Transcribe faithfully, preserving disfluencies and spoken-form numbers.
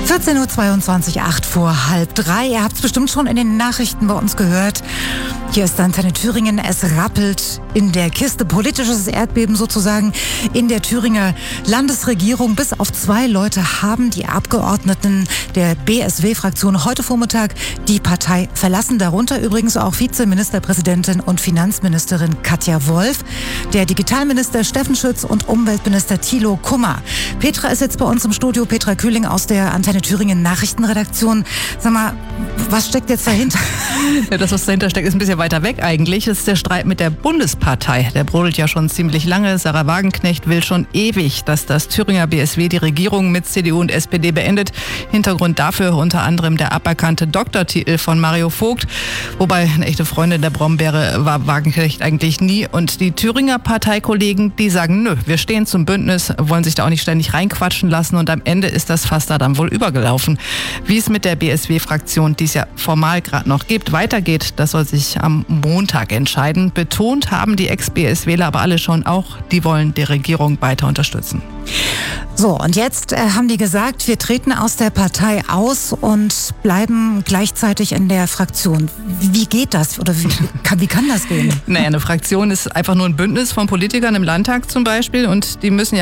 vierzehn Uhr zweiundzwanzig, acht vor halb drei. Ihr habt es bestimmt schon in den Nachrichten bei uns gehört. Hier ist Antenne Thüringen. Es rappelt in der Kiste. Politisches Erdbeben sozusagen in der Thüringer Landesregierung. Bis auf zwei Leute haben die Abgeordneten der B S W-Fraktion heute Vormittag die Partei verlassen. Darunter übrigens auch Vizeministerpräsidentin und Finanzministerin Katja Wolf, der Digitalminister Steffen Schütz und Umweltminister Thilo Kummer. Petra ist jetzt bei uns im Studio. Petra Kühling aus der Antenne Thüringen Nachrichtenredaktion. Sag mal, was steckt jetzt dahinter? Ja, das, was dahinter steckt, ist ein bisschen weiter weg eigentlich. Das ist der Streit mit der Bundespartei. Der brodelt ja schon ziemlich lange. Sarah Wagenknecht will schon ewig, dass das Thüringer B S W die Regierung mit C D U und S P D beendet. Hintergrund dafür unter anderem der aberkannte Doktortitel von Mario Vogt. Wobei eine echte Freundin der Brombeere war Wagenknecht eigentlich nie. Und die Thüringer Parteikollegen, die sagen, nö, wir stehen zum Bündnis, wollen sich da auch nicht ständig reinquatschen lassen. Und am Ende ist das Fass da dann wohl übergelaufen. Wie es mit der B S W-Fraktion, die es ja formal gerade noch gibt, weitergeht, das soll sich am Montag entscheiden. Betont haben die Ex-B S Wler aber alle schon auch, die wollen die Regierung weiter unterstützen. So, und jetzt äh, haben die gesagt, wir treten aus der Partei aus und bleiben gleichzeitig in der Fraktion. Wie geht das? Oder wie kann, wie kann das gehen? Naja, eine Fraktion ist einfach nur ein Bündnis von Politikern im Landtag zum Beispiel und die müssen ja